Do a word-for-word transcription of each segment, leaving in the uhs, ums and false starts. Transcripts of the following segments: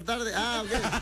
tarde. Ah,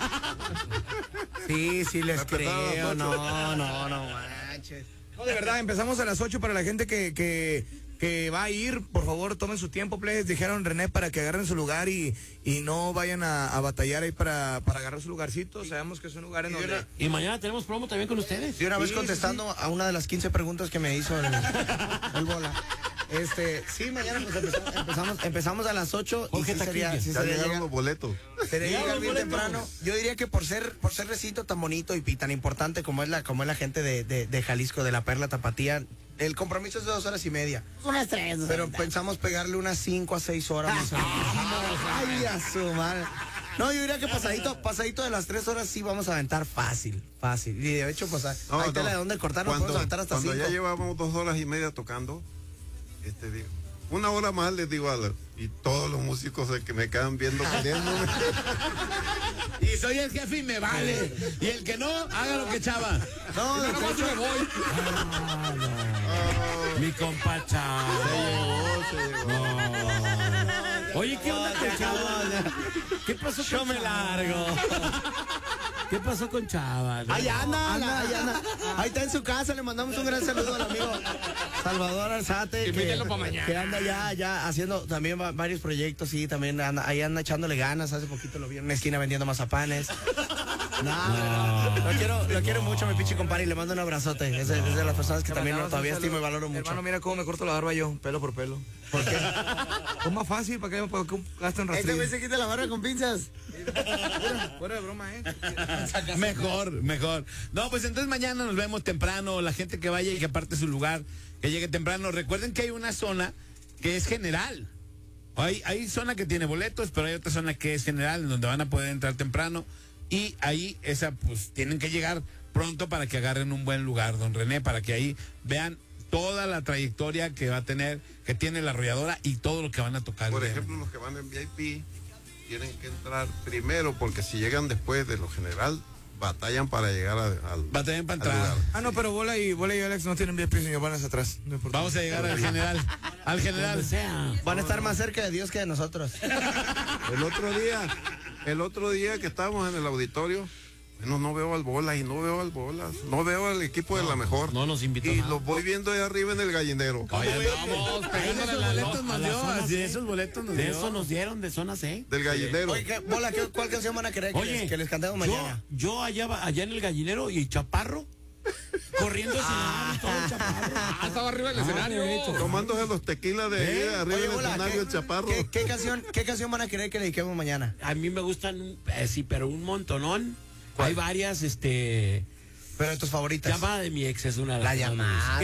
ok. Sí, sí les creo. No, no, no manches. No, de verdad, empezamos a las ocho para la gente que, que, que va a ir. Por favor, tomen su tiempo, please. Dijeron René para que agarren su lugar y, y no vayan a, a batallar ahí para, para agarrar su lugarcito. Sabemos que es un lugar en donde... Una, y mañana tenemos promo también con ustedes. Y una vez sí, contestando sí, sí. a una de las quince preguntas que me hizo el, el Bola. Este, sí, mañana pues empezamos, empezamos, empezamos a las ocho. Jorge y sí sería, sí ya sería llegaron llegar, los boletos. Sería llegar bien temprano. Yo diría que por ser, por ser recito tan bonito y, y tan importante como es la, como es la gente de, de, de Jalisco, de la Perla Tapatía, el compromiso es de dos horas y media. Unas tres. Pero pensamos pegarle unas cinco a seis horas más o menos. Ay, a su madre. No, yo diría que pasadito, pasadito de las tres horas sí vamos a aventar fácil, fácil. Y de hecho, pues no, hay no. tela de dónde cortar, nos podemos aventar hasta cuando cinco. Ya llevamos dos horas y media tocando, este digo, una hora más les digo a la, y todos los músicos que me quedan viendo queriéndome. Y soy el jefe y me vale. Y el que no, haga lo que Chava. No, de hecho me voy. Ah, no. oh. Mi compa Chava. Se llevó, se llevó. No. Oye, ¿qué onda con Chava? ¿Qué pasó con Yo me largo. ¿Qué pasó con Chava? No? Ahí anda, anda, ahí anda. Ahí está en su casa, le mandamos un gran saludo al amigo Salvador Alzate, que, que anda ya, ya haciendo también va, varios proyectos, sí, también anda, ahí anda echándole ganas. Hace poquito lo vi en una esquina vendiendo mazapanes. No, no. Lo quiero, lo quiero mucho, mi pinche compadre, y le mando un abrazote. Es de, es de las personas que Te también no, todavía estimo y valoro mucho. Hermano, mira cómo me corto la barba yo, pelo por pelo. ¿Por qué? Es más fácil, ¿para qué me gasten rastrillo? Este güey se quita la barba con pinzas. Fuera, fuera de broma, ¿eh? Mejor, mejor. No, pues entonces mañana nos vemos temprano. La gente que vaya y que aparte su lugar, que llegue temprano. Recuerden que hay una zona que es general. Hay, hay zona que tiene boletos, pero hay otra zona que es general, en donde van a poder entrar temprano. Y ahí, esa, pues, tienen que llegar pronto para que agarren un buen lugar, don René, para que ahí vean toda la trayectoria que va a tener, que tiene la arrolladora y todo lo que van a tocar. Por ejemplo, los que van en V I P tienen que entrar primero, porque si llegan después de lo general, batallan para llegar a, al batallan para entrar. Lugar. Ah, no, pero Bola y Bola y Alex no tienen V I P, señor, van hacia atrás. No Vamos a llegar al general. Al general. Sea. Van a estar más cerca de Dios que de nosotros. El otro día, el otro día que estábamos en el auditorio, bueno, no veo al Bola y no veo al Bola, no veo al equipo no, de la mejor. No nos invitó. Y nada. los voy viendo ahí arriba en el gallinero. Oye, vamos, pegándole a la boletos nos dio. De esos boletos nos de dio. eso nos dieron, de zona C. Del gallinero. Oye, ¿qué, Bola, ¿qué, ¿cuál canción van a querer que, Oye, les, que les cantemos mañana? Yo, yo allá, allá en el gallinero y Chaparro. Corriendo ah, todo el Chaparro. Ah, estaba arriba del ah, escenario. Tomándose los tequilas de ahí, ¿Eh? arriba Oye, del Bola, escenario, el ¿qué, Chaparro. ¿qué, qué, canción, ¿Qué canción van a querer que le dediquemos mañana? A mí me gustan, eh, sí, pero un montonón. ¿Cuál? Hay varias, este... Pero de tus favoritas. Llamada de mi ex es una de las La llamada.